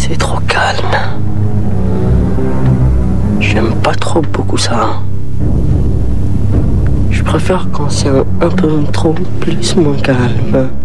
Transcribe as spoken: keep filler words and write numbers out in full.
C'est trop calme. J'aime pas trop beaucoup ça. Je préfère quand c'est un, un peu trop plus moins calme.